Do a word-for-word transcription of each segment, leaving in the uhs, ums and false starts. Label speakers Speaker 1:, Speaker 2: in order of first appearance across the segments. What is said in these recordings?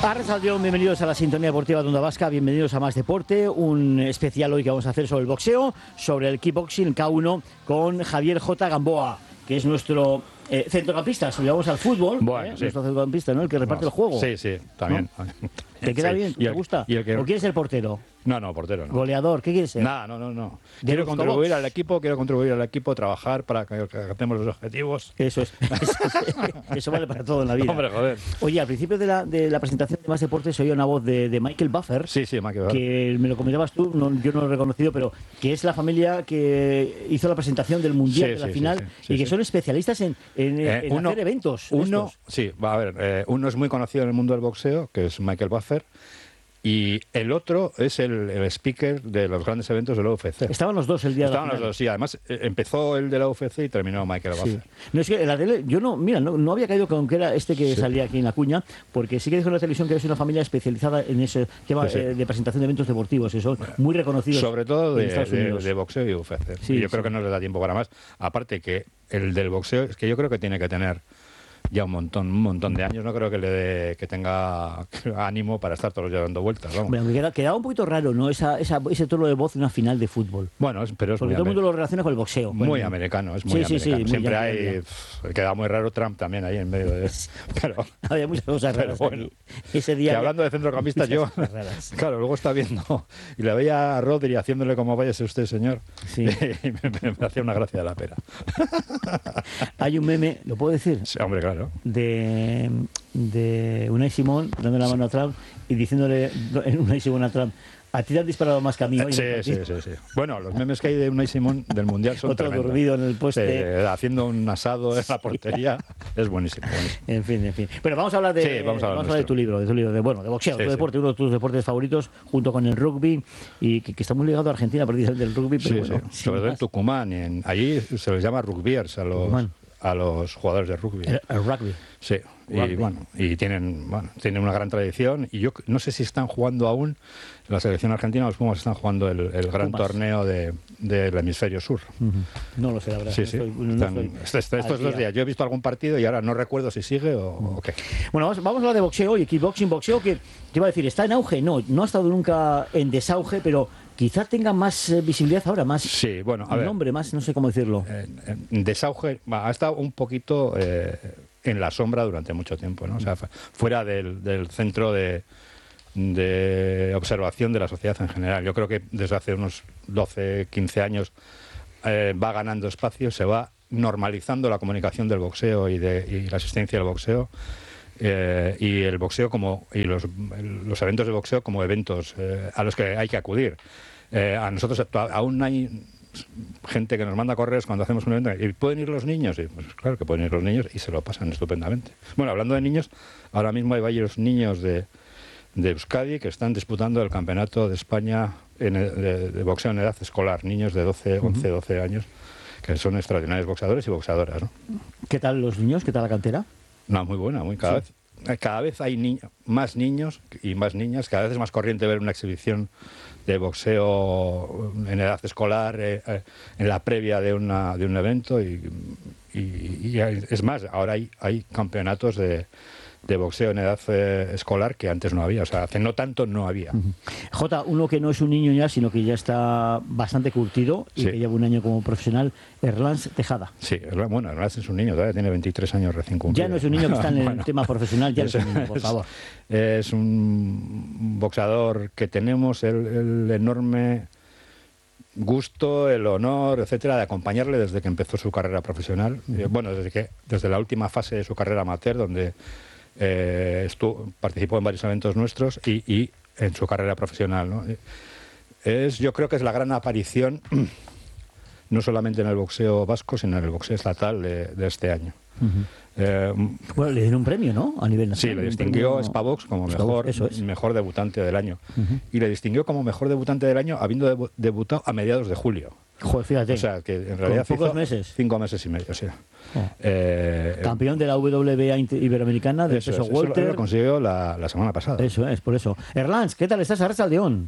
Speaker 1: Arrasaldón, bienvenidos a la Sintonía Deportiva de Onda Vasca, bienvenidos a Más Deporte, un especial hoy que vamos a hacer sobre el boxeo, sobre el kickboxing K uno con Javier J. Gamboa, que es nuestro eh, centrocampista, si lo llevamos al fútbol,
Speaker 2: bueno,
Speaker 1: eh,
Speaker 2: sí.
Speaker 1: nuestro centrocampista, ¿no? El que reparte no, el juego.
Speaker 2: Sí, sí, también.
Speaker 1: ¿No? ¿Te queda
Speaker 2: sí.
Speaker 1: bien?
Speaker 2: ¿Y
Speaker 1: ¿Te
Speaker 2: el,
Speaker 1: gusta?
Speaker 2: Y el que...
Speaker 1: ¿O quieres ser portero?
Speaker 2: No, no, portero no.
Speaker 1: ¿Goleador? ¿Qué quieres ser?
Speaker 2: No, no, no, no. Quiero contribuir al equipo, quiero contribuir al equipo, trabajar para que alcancemos los objetivos.
Speaker 1: Eso es. Eso vale para todo en la vida.
Speaker 2: Hombre, joder.
Speaker 1: Oye, al principio de la, de la presentación de Más Deportes se oía una voz de, de Michael Buffer.
Speaker 2: Sí, sí, Michael Buffer.
Speaker 1: Que me lo comentabas tú, no, yo no lo he reconocido, pero que es la familia que hizo la presentación del Mundial,
Speaker 2: sí,
Speaker 1: de la
Speaker 2: sí,
Speaker 1: final,
Speaker 2: sí, sí,
Speaker 1: y que
Speaker 2: sí.
Speaker 1: son especialistas en, en,
Speaker 2: Eh,
Speaker 1: en
Speaker 2: uno,
Speaker 1: hacer eventos.
Speaker 2: Uno,
Speaker 1: estos.
Speaker 2: sí, va a ver, eh, uno es muy conocido en el mundo del boxeo, que es Michael Buffer. Y el otro es el, el speaker de los grandes eventos de la U F C.
Speaker 1: Estaban los dos el día
Speaker 2: Estaban
Speaker 1: de la
Speaker 2: los
Speaker 1: final.
Speaker 2: dos, sí. Además, eh, empezó el de la U F C y terminó Michael
Speaker 1: Sí.
Speaker 2: Buffer.
Speaker 1: No, es que en la tele, yo no, mira, no, no había caído con que era este que
Speaker 2: Sí.
Speaker 1: salía aquí en la cuña, porque sí que dijo en la televisión que es una familia especializada en ese tema
Speaker 2: Sí, sí.
Speaker 1: eh, de presentación de eventos deportivos, y son muy reconocidos.
Speaker 2: Sobre todo de,
Speaker 1: en Estados
Speaker 2: de,
Speaker 1: Unidos.
Speaker 2: de boxeo y U F C.
Speaker 1: Sí,
Speaker 2: y yo
Speaker 1: sí.
Speaker 2: creo que no les da tiempo para más. Aparte que el del boxeo, es que yo creo que tiene que tener ya un montón, un montón de años. No creo que le dé, que tenga ánimo para estar todos los días dando vueltas. Vamos.
Speaker 1: Bueno, queda, quedaba un poquito raro, ¿no? Esa, esa, ese tono de voz de una final de fútbol.
Speaker 2: Bueno, es, pero es
Speaker 1: Porque
Speaker 2: muy,
Speaker 1: todo el mundo
Speaker 2: amer-
Speaker 1: lo relaciona con el boxeo.
Speaker 2: muy
Speaker 1: Bueno,
Speaker 2: americano, es muy
Speaker 1: Sí, sí, sí,
Speaker 2: americano.
Speaker 1: muy
Speaker 2: Siempre
Speaker 1: yankee,
Speaker 2: hay,
Speaker 1: ya.
Speaker 2: pff, queda muy raro Trump también ahí en medio de pero
Speaker 1: Había muchas cosas
Speaker 2: pero
Speaker 1: raras.
Speaker 2: bueno,
Speaker 1: aquí. Ese día
Speaker 2: que hablando de centrocampistas, yo,
Speaker 1: muchas cosas raras.
Speaker 2: claro, luego está viendo y le veía a Rodri haciéndole como váyase usted, señor,
Speaker 1: Sí.
Speaker 2: y me, me- me hacía una gracia de la pera.
Speaker 1: Hay un meme, ¿lo puedo decir?
Speaker 2: Sí, hombre, claro.
Speaker 1: De, de Unai Simón dando la mano a Trump y diciéndole en Unai Simón a Trump: a ti te han disparado más que a mí.
Speaker 2: Eh,
Speaker 1: hoy,
Speaker 2: Sí,
Speaker 1: ¿no?
Speaker 2: sí, sí, sí. Bueno, los memes que hay de Unai Simón del Mundial son
Speaker 1: Otro
Speaker 2: tremendos.
Speaker 1: dormido en el poste.
Speaker 2: Eh, haciendo un asado en la portería es buenísimo. buenísimo.
Speaker 1: En fin, en fin. Pero vamos a hablar de,
Speaker 2: Sí, vamos a hablar
Speaker 1: de
Speaker 2: nuestro.
Speaker 1: tu libro, de tu libro, de bueno, de boxeo,
Speaker 2: Sí,
Speaker 1: tu
Speaker 2: sí.
Speaker 1: deporte, uno de tus deportes favoritos, junto con el rugby, y que, que está muy ligado a Argentina, precisamente del rugby, pero
Speaker 2: Sí,
Speaker 1: bueno,
Speaker 2: sí.
Speaker 1: sin
Speaker 2: Sobre todo en
Speaker 1: más.
Speaker 2: Tucumán. y en- allí se les llama rugbyers a los,
Speaker 1: Tucumán.
Speaker 2: a los jugadores de rugby.
Speaker 1: El, el rugby.
Speaker 2: Sí, y
Speaker 1: Rugby.
Speaker 2: bueno, y tienen, bueno, tienen una gran tradición. Y yo c- no sé si están jugando aún, la selección argentina, los Pumas están jugando el, el gran
Speaker 1: Pumas.
Speaker 2: torneo de, del hemisferio sur.
Speaker 1: Ujú. No lo sé, la verdad.
Speaker 2: Sí,
Speaker 1: no
Speaker 2: sí.
Speaker 1: estoy- no
Speaker 2: Están-
Speaker 1: estoy
Speaker 2: est- est-
Speaker 1: al
Speaker 2: estos
Speaker 1: día.
Speaker 2: dos días. Yo he visto algún partido y ahora no recuerdo si sigue o, o qué.
Speaker 1: Bueno, vamos, vamos a hablar de boxeo y kickboxing. Boxeo que, te iba a decir, ¿está en auge? No, no ha estado nunca en desauge, pero quizá tenga más eh, visibilidad ahora, más
Speaker 2: Sí, bueno, a ver.
Speaker 1: nombre, más, no sé cómo decirlo.
Speaker 2: eh, en desauge, ha estado un poquito eh, en la sombra durante mucho tiempo, ¿no? O sea, fu- fuera del, del centro de, de observación de la sociedad en general. Yo creo que desde hace unos doce, quince años eh, va ganando espacio, se va normalizando la comunicación del boxeo y, de, y la asistencia al boxeo. eh, y el boxeo como y los, los eventos de boxeo como eventos eh, a los que hay que acudir. Eh, a nosotros actua- aún hay gente que nos manda correos cuando hacemos un evento y pueden ir los niños, y pues claro que pueden ir los niños y se lo pasan estupendamente. Bueno, hablando de niños, ahora mismo hay varios niños de, de Euskadi que están disputando el campeonato de España en el- de, de boxeo en edad escolar, niños de doce, once, doce años, que son extraordinarios boxeadores y boxeadoras, ¿no?
Speaker 1: ¿Qué tal los niños? ¿Qué tal la cantera?
Speaker 2: No, muy buena, muy cada
Speaker 1: Sí.
Speaker 2: vez cada vez hay ni- más niños y más niñas, cada vez es más corriente ver una exhibición de boxeo en edad escolar eh, eh, en la previa de una de un evento y, y- y hay- es más, ahora hay, hay campeonatos de, de boxeo en edad eh, escolar que antes no había, o sea, hace no tanto no había.
Speaker 1: Jota, uno que no es un niño ya, sino que ya está bastante curtido y
Speaker 2: Sí.
Speaker 1: que lleva un año como profesional, Erlans Tejada.
Speaker 2: Sí, Erla- bueno, Erla es un niño, todavía tiene veintitrés años recién cumplidos.
Speaker 1: Ya no es un niño que está en el
Speaker 2: Bueno.
Speaker 1: tema profesional, ya no es un niño, por
Speaker 2: Es-
Speaker 1: favor.
Speaker 2: Es un boxeador que tenemos el, el enorme gusto, el honor, etcétera, de acompañarle desde que empezó su carrera profesional. Eh, bueno, desde que desde la última fase de su carrera amateur, donde eh, estuvo, participó en varios eventos nuestros y, y en su carrera profesional, ¿no? Es, yo creo que es la gran aparición, no solamente en el boxeo vasco, sino en el boxeo estatal de, de este año.
Speaker 1: Ujú.
Speaker 2: Eh,
Speaker 1: Bueno, le dieron un premio, ¿no? A nivel
Speaker 2: Sí,
Speaker 1: nacional.
Speaker 2: le
Speaker 1: un
Speaker 2: distinguió
Speaker 1: premio-
Speaker 2: Spavox como
Speaker 1: Spavox,
Speaker 2: mejor,
Speaker 1: eso es.
Speaker 2: mejor debutante del año.
Speaker 1: Ujú.
Speaker 2: Y le distinguió como mejor debutante del año habiendo debu- debutado a mediados de julio.
Speaker 1: Joder, fíjate.
Speaker 2: O sea, que en realidad
Speaker 1: pocos
Speaker 2: hizo
Speaker 1: meses.
Speaker 2: cinco meses y medio. O sea,
Speaker 1: Oh.
Speaker 2: eh,
Speaker 1: Campeón de la W B A inter- Iberoamericana de
Speaker 2: eso,
Speaker 1: peso
Speaker 2: es, eso lo-
Speaker 1: welter.
Speaker 2: lo consiguió la, la semana pasada.
Speaker 1: Eso es, por eso. Erlans, ¿qué tal estás? Arrasaldón.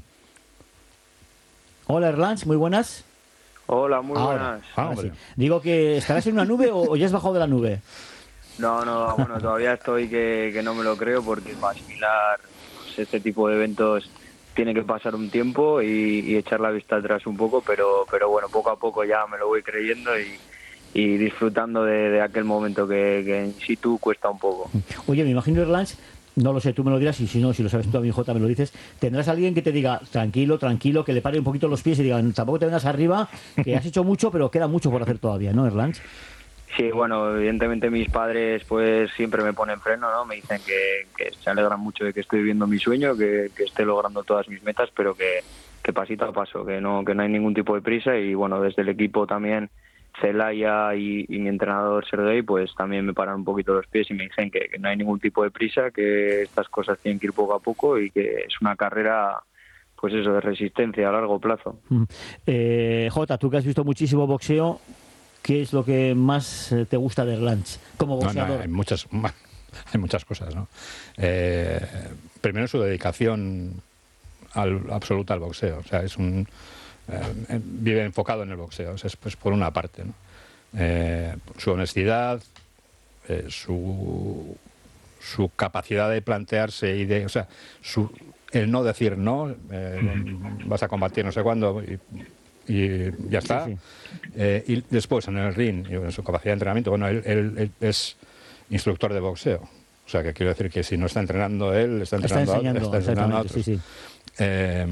Speaker 1: Hola, Erlans, muy buenas.
Speaker 3: Hola, muy
Speaker 1: Ahora,
Speaker 3: buenas.
Speaker 2: Ah,
Speaker 1: ahora
Speaker 2: hombre.
Speaker 1: sí. Digo que estarás en una nube o, o ya has bajado de la nube.
Speaker 3: No, no, bueno, todavía estoy que, que no me lo creo porque para asimilar pues, este tipo de eventos tiene que pasar un tiempo y, y echar la vista atrás un poco, pero pero bueno, poco a poco ya me lo voy creyendo y, y disfrutando de, de aquel momento que, que en situ cuesta un poco.
Speaker 1: Oye, me imagino, Erlans, no lo sé, tú me lo dirás y si no, si lo sabes tú a mi Jota me lo dices, tendrás a alguien que te diga, tranquilo, tranquilo, que le pare un poquito los pies y diga, tampoco te vengas arriba, que has hecho mucho, pero queda mucho por hacer todavía, ¿no, Erlans?
Speaker 3: Sí, bueno, evidentemente mis padres pues siempre me ponen freno, ¿no? Me dicen que, que se alegran mucho de que estoy viviendo mi sueño, que, que esté logrando todas mis metas, pero que, que pasito a paso, que no que no hay ningún tipo de prisa y bueno, desde el equipo también Celaya y, y mi entrenador Sergei pues también me paran un poquito los pies y me dicen que, que no hay ningún tipo de prisa, que estas cosas tienen que ir poco a poco y que es una carrera pues eso, de resistencia a largo plazo.
Speaker 1: Eh, Jota, tú que has visto muchísimo boxeo, ¿qué es lo que más te gusta de Erlans como boxeador?
Speaker 2: No, no, hay muchas, hay muchas cosas, ¿no? Eh, primero su dedicación al, absoluta al boxeo, o sea, es un eh, vive enfocado en el boxeo, o sea, es pues por una parte, ¿no? Eh, su honestidad, eh, su su capacidad de plantearse y de, o sea, su el no decir no, eh, vas a combatir no sé cuándo y, y ya está. Sí, sí. Eh, y después en el ring, y en su capacidad de entrenamiento, bueno, él, él, él es instructor de boxeo. O sea, que quiero decir que si no está entrenando él, está entrenando,
Speaker 1: está enseñando,
Speaker 2: a, está entrenando a otros.
Speaker 1: Sí, sí.
Speaker 2: Eh,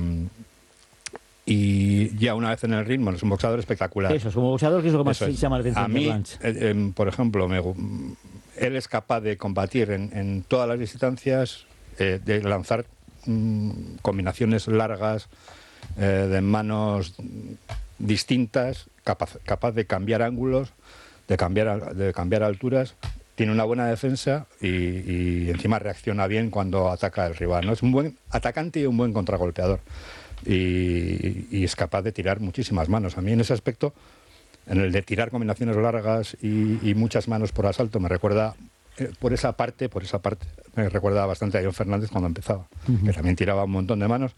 Speaker 2: y ya una vez en el ring, bueno, es un boxeador espectacular.
Speaker 1: Eso, es un boxeador que es lo que más
Speaker 2: es.
Speaker 1: llama la atención.
Speaker 2: A mí, eh, eh, por ejemplo, me, él es capaz de combatir en, en todas las distancias, eh, de lanzar mm, combinaciones largas, eh, de manos distintas, capaz, capaz de cambiar ángulos, de cambiar, de cambiar alturas, tiene una buena defensa y, y encima reacciona bien cuando ataca al rival, ¿no? Es un buen atacante y un buen contragolpeador y, y es capaz de tirar muchísimas manos. A mí en ese aspecto, en el de tirar combinaciones largas y, y muchas manos por asalto, me recuerda eh, por esa parte, por esa parte me recuerda bastante a John Fernández cuando empezaba, uh-huh. que también tiraba un montón de manos.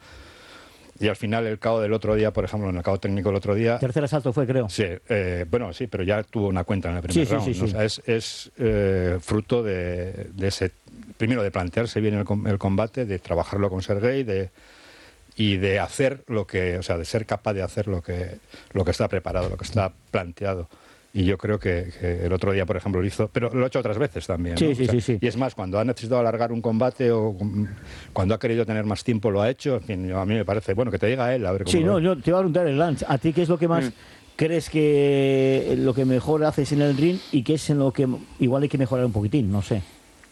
Speaker 2: Y al final el K O del otro día, por ejemplo, en el K O técnico del otro día...
Speaker 1: Tercer asalto fue, creo.
Speaker 2: Sí, eh, bueno, sí, pero ya tuvo una cuenta en el primer
Speaker 1: sí,
Speaker 2: round.
Speaker 1: Sí, sí,
Speaker 2: ¿no?
Speaker 1: sí.
Speaker 2: O sea, es, es eh, fruto de, de ese... Primero, de plantearse bien el, el combate, de trabajarlo con Sergei, de, y de hacer lo que... O sea, de ser capaz de hacer lo que, lo que está preparado, lo que está planteado. Y yo creo que, que el otro día, por ejemplo, lo hizo, pero lo ha hecho otras veces también.
Speaker 1: Sí,
Speaker 2: ¿no?
Speaker 1: sí,
Speaker 2: o sea,
Speaker 1: sí, sí.
Speaker 2: Y es más, cuando ha necesitado alargar un combate o cuando ha querido tener más tiempo, lo ha hecho. En fin, a mí me parece, bueno, que te diga él, a ver cómo.
Speaker 1: Sí,
Speaker 2: lo
Speaker 1: no,
Speaker 2: ve.
Speaker 1: yo te iba a preguntar, el Lance, ¿a ti qué es lo que más mm. crees que lo que mejor haces en el ring y qué es en lo que igual hay que mejorar un poquitín? No sé.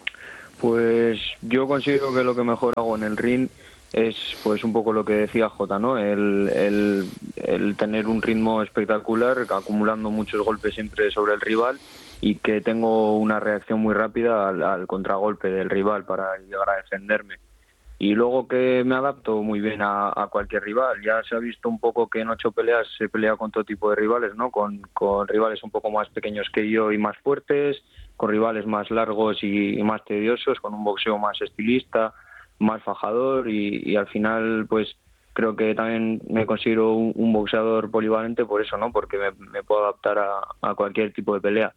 Speaker 3: Pues yo considero que lo que mejor hago en el ring es pues un poco lo que decía Jota, ¿no? El, el, el tener un ritmo espectacular, acumulando muchos golpes siempre sobre el rival y que tengo una reacción muy rápida al, al contragolpe del rival para llegar a defenderme. Y luego que me adapto muy bien a, a cualquier rival. Ya se ha visto un poco que en ocho peleas se pelea con todo tipo de rivales, ¿no? Con, con rivales un poco más pequeños que yo y más fuertes, con rivales más largos y, y más tediosos, con un boxeo más estilista, más fajador y, y al final pues creo que también me considero un, un boxeador polivalente por eso, ¿no? Porque me, me puedo adaptar a, a cualquier tipo de pelea.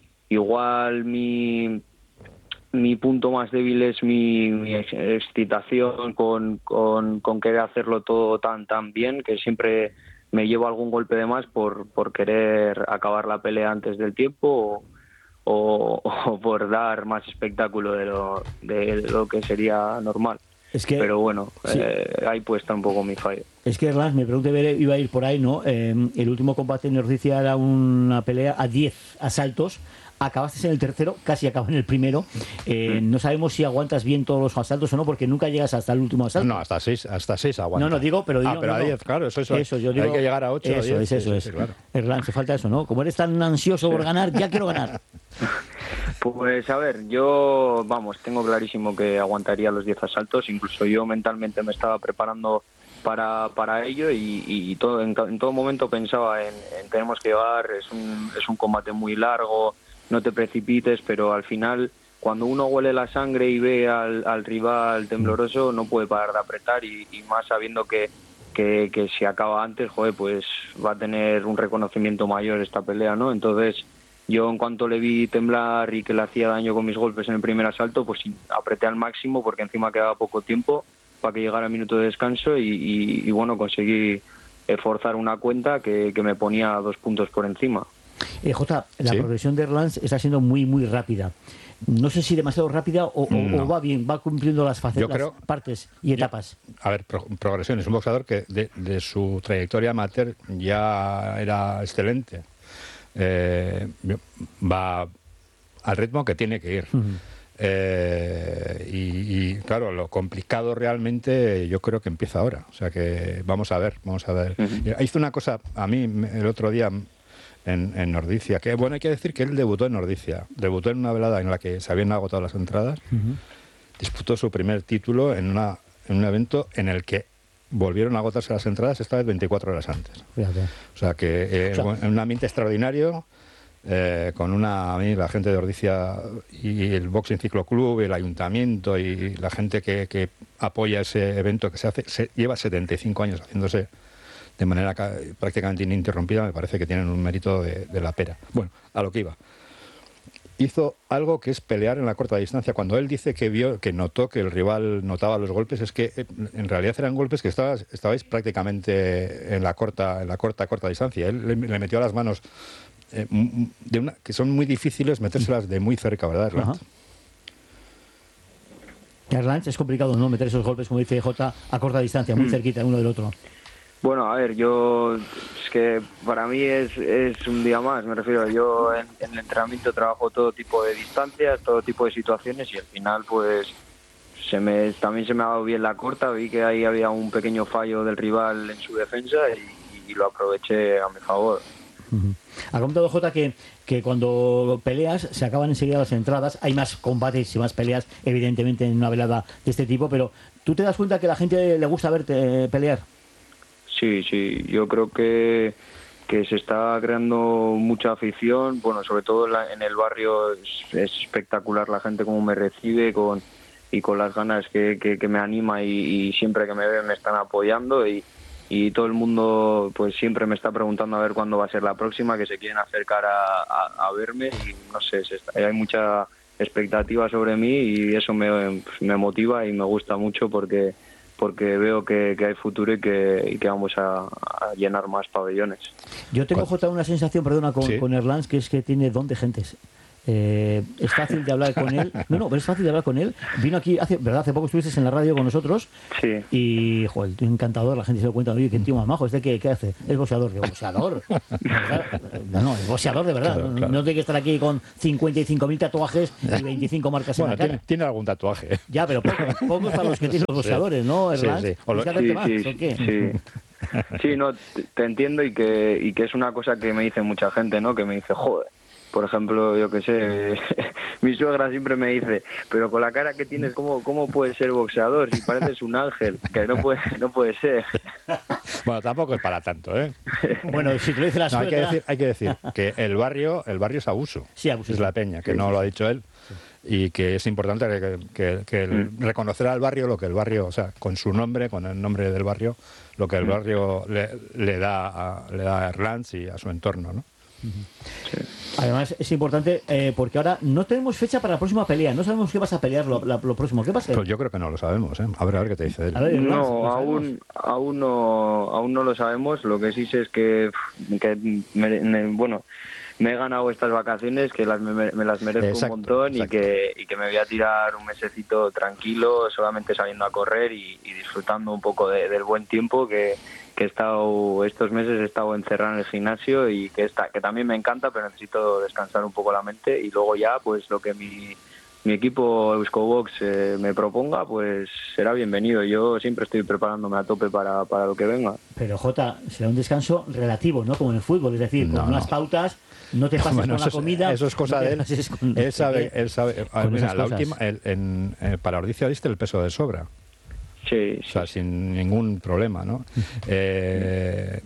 Speaker 3: Igual mi mi punto más débil es mi, mi excitación con, con, con querer hacerlo todo tan tan bien que siempre me llevo algún golpe de más por, por querer acabar la pelea antes del tiempo o, O, o por dar más espectáculo de lo, de lo que sería normal.
Speaker 1: Es que,
Speaker 3: pero bueno,
Speaker 1: sí.
Speaker 3: eh, ahí pues está un poco mi fallo.
Speaker 1: Es que Erlans, me pregunté, iba a ir por ahí, ¿no? Eh, el último combate en Nordicia era una pelea a diez asaltos. Acabaste en el tercero, casi acabas en el primero. Eh, no sabemos si aguantas bien todos los asaltos o no, porque nunca llegas hasta el último asalto.
Speaker 2: No, hasta seis, hasta seis aguanta.
Speaker 1: No, no, digo, pero digo,
Speaker 2: Ah, pero
Speaker 1: no,
Speaker 2: a diez, claro, eso es. Eso, yo digo, hay que llegar a ocho,
Speaker 1: eso,
Speaker 2: a diez.
Speaker 1: Es, eso,
Speaker 2: sí,
Speaker 1: es.
Speaker 2: Sí, claro.
Speaker 1: Erlans, te falta eso, ¿no? Como eres tan ansioso por ganar, ya quiero ganar.
Speaker 3: Pues a ver, yo, vamos, tengo clarísimo que aguantaría los diez asaltos. Incluso yo mentalmente me estaba preparando para para ello y, y todo en, en todo momento pensaba en, en tenemos que llegar, es un, es un combate muy largo, no te precipites, pero al final cuando uno huele la sangre y ve al, al rival tembloroso no puede parar de apretar y, y más sabiendo que, que, que si acaba antes, joder, pues va a tener un reconocimiento mayor esta pelea, ¿no? Entonces yo en cuanto le vi temblar y que le hacía daño con mis golpes en el primer asalto, pues apreté al máximo porque encima quedaba poco tiempo para que llegara el minuto de descanso y, y, y bueno, conseguí forzar una cuenta que, que me ponía dos puntos por encima.
Speaker 1: Eh, Jota, la
Speaker 2: ¿Sí?
Speaker 1: progresión de Erlands está siendo muy, muy rápida. No sé si demasiado rápida o,
Speaker 2: No.
Speaker 1: o, o va bien, va cumpliendo las facetas,
Speaker 2: Yo creo-
Speaker 1: partes y etapas.
Speaker 2: A ver, pro- progresión. Es un boxeador que de, de su trayectoria amateur ya era excelente. Eh, va al ritmo que tiene que ir.
Speaker 1: Uh-huh.
Speaker 2: Eh, y, y, claro, lo complicado realmente yo creo que empieza ahora. O sea que vamos a ver, vamos a ver.
Speaker 3: Uh-huh.
Speaker 2: Hizo una cosa a mí el otro día en, en Nordicia, que bueno, hay que decir que él debutó en Nordicia. Debutó en una velada en la que se habían agotado las entradas.
Speaker 1: Uh-huh.
Speaker 2: Disputó su primer título en, una, en un evento en el que volvieron a agotarse las entradas, esta vez veinticuatro horas antes.
Speaker 1: Fíjate.
Speaker 2: O sea que eh,
Speaker 1: O sea,
Speaker 2: en un ambiente extraordinario, eh, con una, a mí, la gente de Ordicia y el Boxing Ciclo Club, el ayuntamiento y la gente que, que apoya ese evento que se hace, se, lleva setenta y cinco años haciéndose de manera ca- prácticamente ininterrumpida, me parece que tienen un mérito de, de la pera. Bueno, a lo que iba. Hizo algo que es pelear en la corta distancia. Cuando él dice que vio, que notó que el rival notaba los golpes, es que eh, en realidad eran golpes que estabas, estabais prácticamente en la corta, en la corta, corta distancia. Él le, le metió las manos eh, de una, que son muy difíciles metérselas de muy cerca, ¿verdad, Erlands?
Speaker 1: Erlands es complicado, ¿no? Meter esos golpes, como dice Jota, a corta distancia, muy cerquita uno del otro.
Speaker 3: Bueno, a ver, yo, es que para mí es, es un día más, me refiero, yo en, en el entrenamiento trabajo todo tipo de distancias, todo tipo de situaciones y al final pues se me también se me ha dado bien la corta, vi que ahí había un pequeño fallo del rival en su defensa y, y lo aproveché a mi favor.
Speaker 1: Uh-huh. Ha comentado Jota que, que cuando peleas se acaban enseguida las entradas, hay más combates y más peleas, evidentemente, en una velada de este tipo, pero ¿tú te das cuenta que a la gente le gusta verte pelear?
Speaker 3: Sí, sí, yo creo que, que se está creando mucha afición, bueno, sobre todo en, la, en el barrio es, es espectacular la gente cómo me recibe con y con las ganas que, que, que me anima y, y siempre que me ven me están apoyando y, y todo el mundo pues siempre me está preguntando a ver cuándo va a ser la próxima, que se quieren acercar a, a, a verme y no sé, se está, hay mucha expectativa sobre mí y eso me, me motiva y me gusta mucho porque porque veo que, que hay futuro y que, y que vamos a, a llenar más pabellones.
Speaker 1: Yo tengo, Jota, una sensación, perdona, con,
Speaker 2: ¿Sí?
Speaker 1: con Erlands, que es que tiene don de gentes. Eh, es fácil de hablar con él. No, no, pero es fácil de hablar con él. Vino aquí, hace, ¿verdad? Hace poco estuviste en la radio con nosotros.
Speaker 3: Sí.
Speaker 1: Y, joder, encantador. La gente se lo cuenta. Oye, qué tío más majo. ¿Este qué, qué hace? Es boxeador. Digo, ¿boxeador? No, no, es boxeador de verdad.
Speaker 2: Claro,
Speaker 1: no,
Speaker 2: claro.
Speaker 1: no tiene que estar aquí con cincuenta y cinco mil tatuajes y veinticinco marcas
Speaker 2: Bueno,
Speaker 1: en la cara.
Speaker 2: tiene, tiene algún tatuaje.
Speaker 1: Ya, pero pocos, pocos para los que tienen los boxeadores, ¿no,
Speaker 2: Sí,
Speaker 1: Erlands?
Speaker 2: sí. O lo-
Speaker 1: ¿Tienes que hacerte
Speaker 3: Sí,
Speaker 1: más,
Speaker 3: sí,
Speaker 1: o qué?
Speaker 3: sí. Sí, no, te te entiendo y que, y que es una cosa que me dice mucha gente, ¿no? Que me dice, joder, por ejemplo, yo qué sé, mi suegra siempre me dice, pero con la cara que tienes, ¿cómo, cómo puedes ser boxeador si pareces un ángel? Que no puede, no puede ser.
Speaker 2: Bueno, tampoco es para tanto, ¿eh?
Speaker 1: Bueno, si te lo dice la
Speaker 2: No, hay, que
Speaker 1: suegra...
Speaker 2: decir, hay que decir que el barrio, el barrio es Abuso.
Speaker 1: Sí, Abuso,
Speaker 2: Es
Speaker 1: sí.
Speaker 2: la Peña, que no lo ha dicho él. Y que es importante que, que- que el-
Speaker 3: Mm.
Speaker 2: reconocer al barrio lo que el barrio, o sea, con su nombre, con el nombre del barrio, lo que el barrio le, le da a, le da a Erlands y a su entorno, ¿no?
Speaker 1: Además, es importante eh, porque ahora no tenemos fecha para la próxima pelea. No sabemos qué vas a pelear lo, la- lo próximo. ¿Qué va a ser?
Speaker 2: Pues yo creo que no lo sabemos, ¿eh? A ver, a ver qué te dice él.
Speaker 1: A ver, Erlands, ¿lo
Speaker 3: No,
Speaker 1: sabemos?
Speaker 3: aún, aún no, aún no lo sabemos. Lo que sí sé es que, que me- me- bueno, me he ganado estas vacaciones, que las, me, me las merezco
Speaker 2: Exacto,
Speaker 3: un montón y
Speaker 2: exacto.
Speaker 3: que, y que me voy a tirar un mesecito tranquilo, solamente saliendo a correr y, y disfrutando un poco de- del buen tiempo que, que he estado estos meses he estado encerrado en el gimnasio y que está, que también me encanta, pero necesito descansar un poco la mente y luego ya pues lo que mi mi equipo Euskobox eh, me proponga, pues será bienvenido. Yo siempre estoy preparándome a tope para, para lo que venga.
Speaker 1: Pero, Jota, será un descanso relativo, ¿no? Como en el fútbol. Es decir,
Speaker 2: No,
Speaker 1: con unas
Speaker 2: no.
Speaker 1: pautas, no te pases
Speaker 2: Bueno,
Speaker 1: con la
Speaker 2: eso es-
Speaker 1: comida.
Speaker 2: eso es cosa
Speaker 1: no te
Speaker 2: de él.
Speaker 1: pases con-
Speaker 2: Él sabe, él sabe. a ver,
Speaker 1: con
Speaker 2: mira,
Speaker 1: esas
Speaker 2: la
Speaker 1: cosas.
Speaker 2: última, el- en, eh, para Ordicia diste el peso de sobra.
Speaker 3: Sí,
Speaker 2: O sea, sin ningún problema, ¿no? Eh,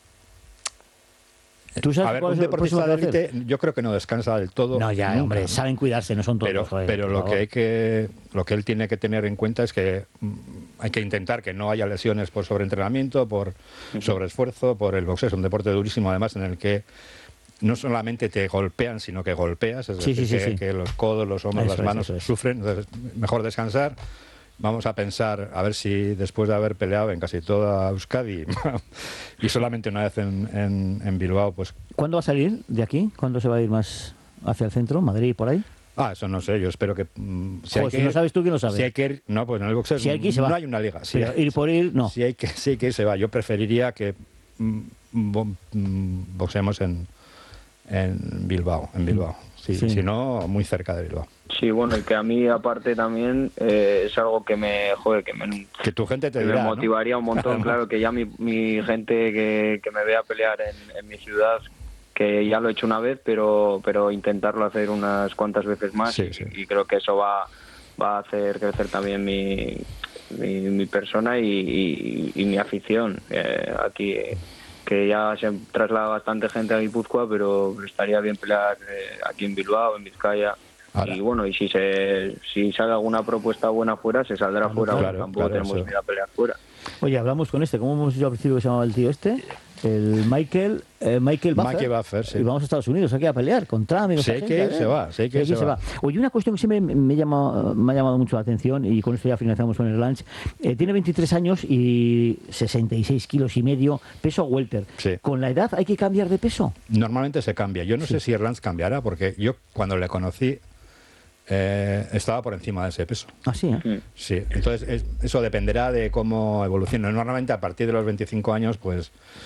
Speaker 1: ¿Tú sabes
Speaker 2: a ver,
Speaker 1: cuál
Speaker 2: un
Speaker 1: es el próximo
Speaker 2: deportista de
Speaker 1: que va a hacer?
Speaker 2: élite yo creo que no descansa del todo.
Speaker 1: No, ya,
Speaker 2: nunca,
Speaker 1: hombre,
Speaker 2: ¿no?
Speaker 1: saben cuidarse, no son todos.
Speaker 2: Pero,
Speaker 1: joder,
Speaker 2: pero
Speaker 1: por
Speaker 2: lo
Speaker 1: favor.
Speaker 2: que hay que lo que él tiene que tener en cuenta es que mm, hay que intentar que no haya lesiones por sobreentrenamiento, por sobreesfuerzo, por el boxeo. Es un deporte durísimo, además, en el que no solamente te golpean, sino que golpeas, es
Speaker 1: sí,
Speaker 2: decir,
Speaker 1: sí, sí,
Speaker 2: que,
Speaker 1: sí.
Speaker 2: que los codos, los hombros,
Speaker 1: Eso
Speaker 2: las
Speaker 1: es,
Speaker 2: manos
Speaker 1: eso es.
Speaker 2: sufren. Entonces, mejor descansar. Vamos a pensar, a ver si después de haber peleado en casi toda Euskadi y solamente una vez en, en, en Bilbao, pues...
Speaker 1: ¿Cuándo va a salir de aquí? ¿Cuándo se va a ir más hacia el centro? ¿Madrid por ahí?
Speaker 2: Ah, eso no sé, yo espero que... Mm, si,
Speaker 1: Joder,
Speaker 2: hay que
Speaker 1: si
Speaker 2: ir,
Speaker 1: no sabes tú, ¿quién lo sabe?
Speaker 2: Si hay que ir, no, pues en el boxeo
Speaker 1: Si hay que ir, se va.
Speaker 2: no hay una liga. Si
Speaker 1: Pero
Speaker 2: hay,
Speaker 1: ir por ir, no.
Speaker 2: Si hay que, sí que ir, se va. Yo preferiría que mm, bo, mm, boxeemos en, en Bilbao, en Bilbao. Sí,
Speaker 1: Sí.
Speaker 2: Si no, muy cerca de Bilbao.
Speaker 3: Sí, bueno, y que a mí aparte también eh, es algo que me, joder, que me,
Speaker 2: Que tu gente te
Speaker 3: que me
Speaker 2: dirá, ¿no?
Speaker 3: motivaría un montón,
Speaker 2: Además.
Speaker 3: claro, que ya mi, mi gente que, que me vea pelear en, en mi ciudad, que ya lo he hecho una vez, pero pero intentarlo hacer unas cuantas veces más,
Speaker 2: Sí,
Speaker 3: y,
Speaker 2: sí.
Speaker 3: y creo que eso va, va a hacer crecer también mi, mi, mi persona y, y, y mi afición. Eh, aquí, eh, que ya se traslada bastante gente a Guipúzcoa, pero estaría bien pelear eh, aquí en Bilbao, en Vizcaya.
Speaker 2: Ahora.
Speaker 3: Y bueno, y si se si sale alguna propuesta buena fuera, se saldrá
Speaker 1: Claro,
Speaker 3: fuera,
Speaker 2: claro,
Speaker 3: porque tampoco
Speaker 2: claro,
Speaker 3: tenemos
Speaker 2: eso.
Speaker 3: que ir a pelear fuera.
Speaker 1: Oye, hablamos con este. ¿Cómo hemos dicho al principio que se llamaba el tío este? El Michael, eh, Michael Buffer.
Speaker 2: Michael Buffer, sí.
Speaker 1: Y vamos a Estados Unidos aquí a pelear contra amigos.
Speaker 2: Si hay que ir, se va, si hay que ir, se va.
Speaker 1: Oye, una cuestión que siempre me, llama, me ha llamado mucho la atención, y con esto ya finalizamos con el lunch. Eh, tiene veintitrés años y sesenta y seis kilos y medio, peso welter.
Speaker 2: Sí.
Speaker 1: ¿Con la edad hay que cambiar de peso?
Speaker 2: Normalmente se cambia. Yo no
Speaker 1: Sí.
Speaker 2: sé si Erlans cambiará, porque yo cuando le conocí eh, estaba por encima de ese peso.
Speaker 1: Ah, sí, ¿eh?
Speaker 3: Mm.
Speaker 2: Sí, entonces es- eso dependerá de cómo evolucione. Normalmente a partir de los veinticinco años, pues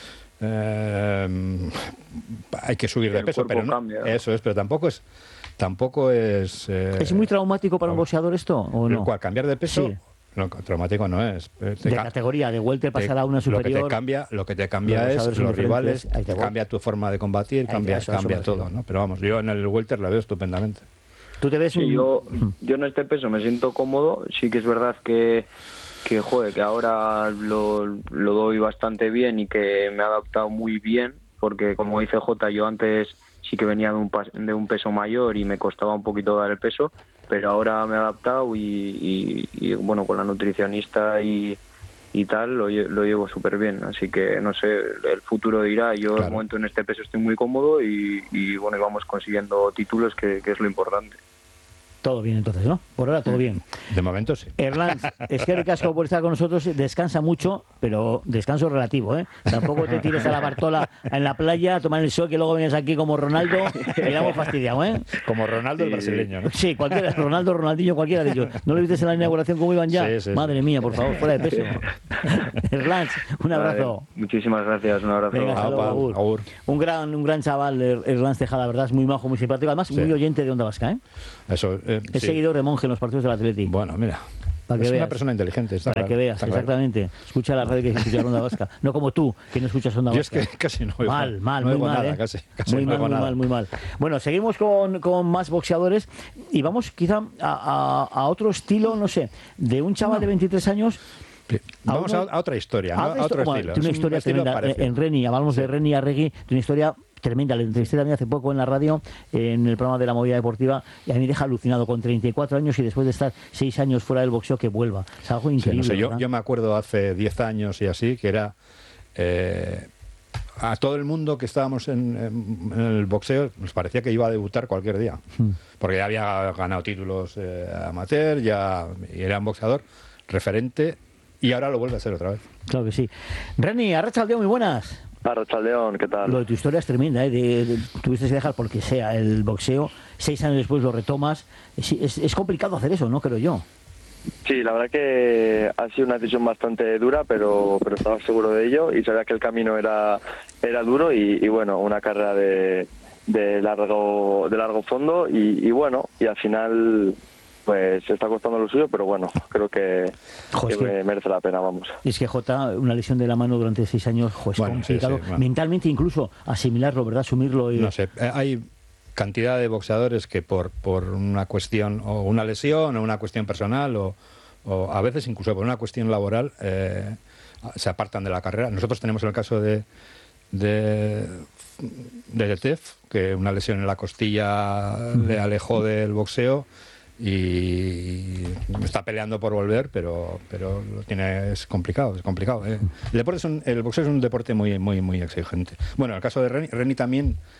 Speaker 2: eh, hay que subir de
Speaker 3: El
Speaker 2: peso,
Speaker 3: cuerpo
Speaker 2: pero no,
Speaker 3: cambia.
Speaker 2: eso es, pero tampoco es, tampoco es. eh,
Speaker 1: ¿Es muy traumático para un
Speaker 2: vamos.
Speaker 1: boxeador esto o
Speaker 2: el
Speaker 1: no?
Speaker 2: cual, cambiar de peso.
Speaker 1: Sí.
Speaker 2: No, traumático no es. Eh, te
Speaker 1: De
Speaker 2: ca-
Speaker 1: categoría, de welter
Speaker 2: te-
Speaker 1: pasar a una
Speaker 2: Lo que
Speaker 1: superior.
Speaker 2: te cambia, lo que te
Speaker 1: Los
Speaker 2: cambia es
Speaker 1: boxeadores son
Speaker 2: los rivales,
Speaker 1: diferentes, ahí te voy.
Speaker 2: cambia tu forma de combatir,
Speaker 1: Ahí te-
Speaker 2: cambia,
Speaker 1: eso- eso
Speaker 2: cambia
Speaker 1: me
Speaker 2: todo,
Speaker 1: refiero.
Speaker 2: ¿no? Pero vamos, yo en el welter la veo estupendamente.
Speaker 1: Tú te ves
Speaker 3: Sí,
Speaker 1: un...
Speaker 3: yo, yo en este peso me siento cómodo. Sí que es verdad que, que joder, que ahora lo, lo doy bastante bien y que me he adaptado muy bien, porque como dice Jota, yo antes sí que venía de un, pas- de un peso mayor y me costaba un poquito dar el peso, pero ahora me he adaptado y, y- y, bueno, con la nutricionista y, y tal lo, lle- lo llevo súper bien. Así que, no sé, el futuro dirá. Yo
Speaker 2: Claro.
Speaker 3: de momento en este peso estoy muy cómodo y, y bueno, y vamos consiguiendo títulos, que, que es lo importante.
Speaker 1: Todo bien entonces, ¿no? Por ahora todo bien.
Speaker 2: De momento sí.
Speaker 1: Erlans, es que ricasco por estar con nosotros, descansa mucho, pero descanso relativo, ¿eh? Tampoco te tires a la Bartola en la playa a tomar el sol, que luego vienes aquí como Ronaldo y le hemos fastidiado, ¿eh?
Speaker 2: Como Ronaldo el
Speaker 3: Sí.
Speaker 2: brasileño, ¿no?
Speaker 1: Sí, cualquiera, Ronaldo, Ronaldinho, cualquiera de ellos. ¿No lo viste en la inauguración cómo iban ya?
Speaker 2: Sí, sí, sí.
Speaker 1: Madre mía, por favor, fuera de peso. Erlans, un abrazo.
Speaker 3: Vale, muchísimas gracias, un abrazo.
Speaker 1: Venga, hasta luego,
Speaker 2: Apa,
Speaker 1: Agur.
Speaker 2: agur.
Speaker 1: Un gran, un gran chaval, Er- Erlans Tejada, la verdad, es muy majo, muy simpático, además
Speaker 2: Sí.
Speaker 1: muy oyente de Onda Vasca, ¿eh?
Speaker 2: Eso, eh,
Speaker 1: Es
Speaker 2: sí.
Speaker 1: seguidor de Monje en los partidos del Atlético.
Speaker 2: Bueno, mira.
Speaker 1: Para que
Speaker 2: es una
Speaker 1: veas.
Speaker 2: persona inteligente. Está
Speaker 1: Para
Speaker 2: claro,
Speaker 1: que veas,
Speaker 2: está claro.
Speaker 1: exactamente. Escucha la radio que escucha Onda Vasca. No como tú, que no escuchas Onda
Speaker 2: Yo es
Speaker 1: Vasca.
Speaker 2: que casi no oigo,
Speaker 1: Mal, mal,
Speaker 2: no
Speaker 1: muy
Speaker 2: oigo
Speaker 1: mal,
Speaker 2: nada,
Speaker 1: ¿eh?
Speaker 2: casi, casi
Speaker 1: muy
Speaker 2: no
Speaker 1: mal,
Speaker 2: oigo
Speaker 1: muy
Speaker 2: nada.
Speaker 1: mal, muy mal. Bueno, seguimos con, con más boxeadores y vamos quizá a, a- a otro estilo, no sé, de un chaval de veintitrés años.
Speaker 2: Sí. Vamos
Speaker 1: a
Speaker 2: a,
Speaker 1: una-
Speaker 2: a otra historia, ¿no?
Speaker 1: Ah,
Speaker 2: a otro
Speaker 1: bueno,
Speaker 2: estilo.
Speaker 1: tiene una
Speaker 2: Es un
Speaker 1: historia
Speaker 2: estilo
Speaker 1: tremenda.
Speaker 2: parecido.
Speaker 1: En Reni, hablamos de Reni Arregui, de una historia tremenda. Le entrevisté también hace poco en la radio, en el programa de la movida deportiva, y a mí me deja alucinado con treinta y cuatro años y después de estar seis años fuera del boxeo que vuelva. Es algo
Speaker 2: Sí,
Speaker 1: increíble.
Speaker 2: no sé, yo,
Speaker 1: ¿verdad?
Speaker 2: yo me acuerdo hace diez años y así, que era eh, a todo el mundo que estábamos en, en- en el boxeo nos parecía que iba a debutar cualquier día,
Speaker 1: Hmm.
Speaker 2: porque ya había ganado títulos eh, amateur, ya y era un boxeador referente y ahora lo vuelve a ser otra vez.
Speaker 1: Claro que sí. Reni, Arrachaldeón, muy buenas.
Speaker 4: Arrachaldeón, ¿qué tal?
Speaker 1: Lo de tu historia es tremenda, ¿eh? De- de- tuviste que dejar porque sea el boxeo, seis años después lo retomas. Es, es- es complicado hacer eso, ¿no? Creo yo.
Speaker 4: Sí, la verdad que ha sido una decisión bastante dura, pero, pero estaba seguro de ello y sabía que el camino era, era duro y, y bueno, una carrera de, de largo de largo fondo y, y bueno, y al final pues está costando lo suyo, pero bueno, creo que,
Speaker 1: Jo, es
Speaker 4: que
Speaker 1: que-
Speaker 4: merece la pena, vamos.
Speaker 1: Es que Jota, una lesión de la mano durante seis años, jo, es
Speaker 2: Bueno, sí,
Speaker 1: complicado.
Speaker 2: sí, bueno.
Speaker 1: Mentalmente incluso asimilarlo, ¿verdad? Asumirlo. Y...
Speaker 2: No sé, eh, hay cantidad de boxeadores que por, por una cuestión, o una lesión, o una cuestión personal, o, o a veces incluso por una cuestión laboral, eh, se apartan de la carrera. Nosotros tenemos el caso de de, de Tef, que una lesión en la costilla le alejó del boxeo y está peleando por volver, pero pero lo tiene es complicado, es complicado. ¿eh? El deporte es un, el boxeo es un deporte muy muy muy exigente. Bueno, en el caso de Reni, Reni también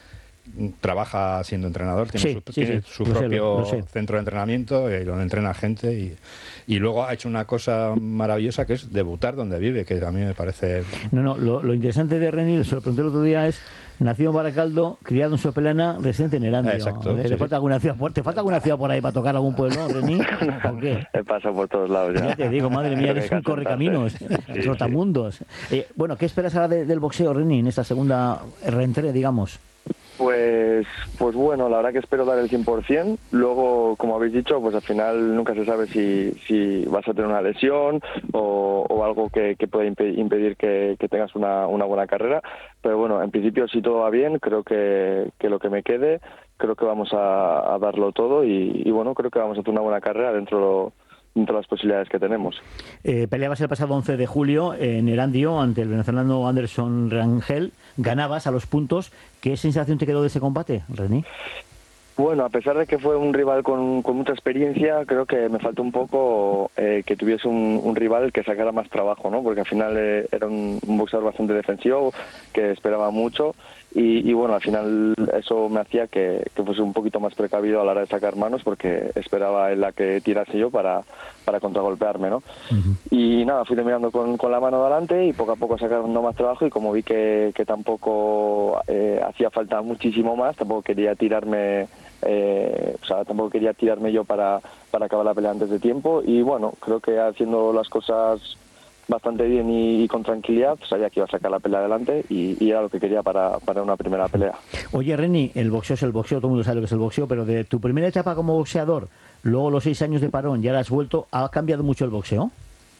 Speaker 2: trabaja siendo entrenador, tiene
Speaker 1: Sí,
Speaker 2: su,
Speaker 1: sí,
Speaker 2: tiene
Speaker 1: sí,
Speaker 2: su
Speaker 1: lo sé,
Speaker 2: propio
Speaker 1: lo- lo sé.
Speaker 2: centro de entrenamiento y donde entrena gente y, y luego ha hecho una cosa maravillosa que es debutar donde vive, que a mí me parece...
Speaker 1: No, no, lo, lo interesante de Reni, se lo pregunté el otro día, es nacido en Baracaldo, criado en Sopelana, residente en Erandio.
Speaker 2: Exacto,
Speaker 1: ¿Le,
Speaker 2: sí,
Speaker 1: le
Speaker 2: sí.
Speaker 1: falta alguna ciudad por, ¿Te falta alguna ciudad por ahí para tocar algún pueblo, Reni? ¿O qué?
Speaker 4: He pasado por todos lados ya.
Speaker 1: Ya te digo, madre mía,
Speaker 4: Creo que
Speaker 1: eres
Speaker 4: hay
Speaker 1: un
Speaker 4: que
Speaker 1: correcaminos,
Speaker 4: asentarse. Sí,
Speaker 1: trotamundos. Eh, bueno, ¿qué esperas ahora de- del boxeo, Reni, en esta segunda reentré, digamos?
Speaker 4: Pues, pues bueno, la verdad que espero dar el cien por ciento. Luego, como habéis dicho, pues al final nunca se sabe si, si vas a tener una lesión o, o algo que, que pueda impe- impedir que, que tengas una, una buena carrera. Pero bueno, en principio si todo va bien, creo que, que lo que me quede, creo que vamos a, a darlo todo y, y bueno, creo que vamos a hacer una buena carrera dentro dentro de las posibilidades que tenemos.
Speaker 1: Eh, peleabas el pasado once de julio en Erandio ante el venezolano Anderson Rangel, ganabas a los puntos. ¿Qué sensación te quedó de ese combate, Reni?
Speaker 4: Bueno, a pesar de que fue un rival con, con mucha experiencia, creo que me faltó un poco eh, que tuviese un, un rival que sacara más trabajo, ¿no? Porque al final eh, era un, un boxeador bastante defensivo, que esperaba mucho y, y bueno, al final eso me hacía que, que fuese un poquito más precavido a la hora de sacar manos porque esperaba en la que tirase yo para, para contragolpearme, ¿no? Uh-huh. Y nada, fui terminando con, con la mano delante y poco a poco sacando más trabajo y como vi que, que tampoco eh, hacía falta muchísimo más, tampoco quería tirarme... Eh, o sea, tampoco quería tirarme yo para, para acabar la pelea antes de tiempo y bueno, creo que haciendo las cosas bastante bien y, y con tranquilidad, sabía que iba a sacar la pelea adelante y, y era lo que quería para, para una primera pelea.
Speaker 1: Oye, Reni, el boxeo es el boxeo, todo el mundo sabe lo que es el boxeo, pero de tu primera etapa como boxeador, luego los seis años de parón, ya has vuelto, ¿ha cambiado mucho el boxeo?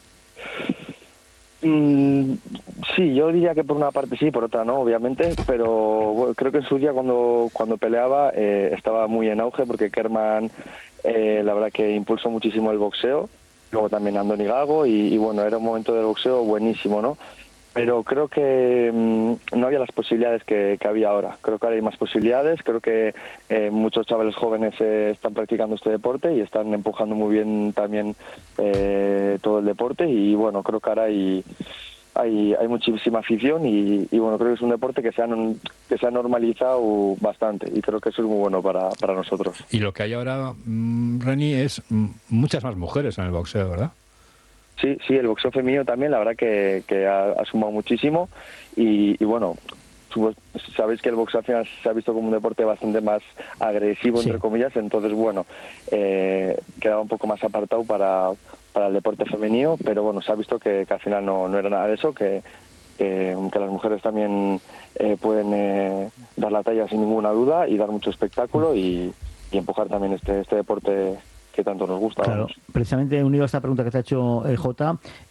Speaker 4: Mm, sí, yo diría que por una parte sí, por otra no, obviamente, pero bueno, creo que en su día cuando, cuando peleaba eh, estaba muy en auge porque Kerman eh, la verdad que impulsó muchísimo el boxeo, luego también Andoni Gago y, y bueno, era un momento del boxeo buenísimo, ¿no? Pero creo que mmm, no había las posibilidades que, que había ahora. Creo que ahora hay más posibilidades. Creo que eh, muchos chavales jóvenes eh, están practicando este deporte y están empujando muy bien también eh, todo el deporte. Y bueno, creo que ahora hay, hay, hay muchísima afición y, y bueno, creo que es un deporte que se ha, que se ha normalizado bastante y creo que eso es muy bueno para, para nosotros.
Speaker 2: Y lo que hay ahora, mmm, Reni, es mmm, muchas más mujeres en el boxeo, ¿verdad?
Speaker 4: Sí, sí, el boxeo femenino también, la verdad que, que ha, ha sumado muchísimo y, y bueno, sabéis que el boxeo al final se ha visto como un deporte bastante más agresivo, sí, entre comillas, entonces bueno, eh, quedaba un poco más apartado para, para el deporte femenino, pero bueno, se ha visto que, que al final no, no era nada de eso, que, que, que las mujeres también eh, pueden eh, dar la talla sin ninguna duda y dar mucho espectáculo y, y empujar también este, este deporte que tanto nos gusta.
Speaker 1: Claro,
Speaker 4: vamos.
Speaker 1: Precisamente unido a esta pregunta que te ha hecho el Jota,